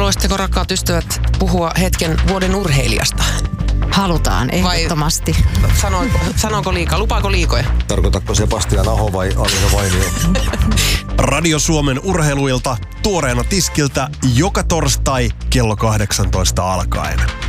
Haluaisitteko, rakkaat ystävät, puhua hetken vuoden urheilijasta? Halutaan, ehdottomasti. Sanooko liikaa? Lupaako liikoja? Tarkoitatko Sebastian Aho vai Alisa Vainio? Radio Suomen urheiluilta tuoreena tiskiltä joka torstai kello 18 alkaen.